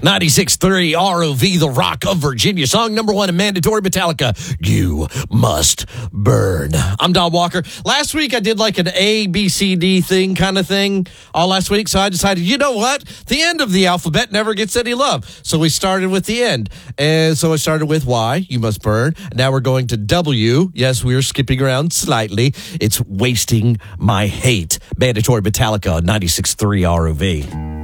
96.3 ROV, The Rock of Virginia. Song number one in mandatory Metallica, You Must Burn. I'm Don Walker. Last week I did like an A, B, C, D thing kind of thing all last week. So I decided, you know what? The end of the alphabet never gets any love. So we started with the end. And so I started with Y, You Must Burn. Now we're going to W. Yes, we are skipping around slightly. It's Wasting My Hate. Mandatory Metallica, 96.3 ROV.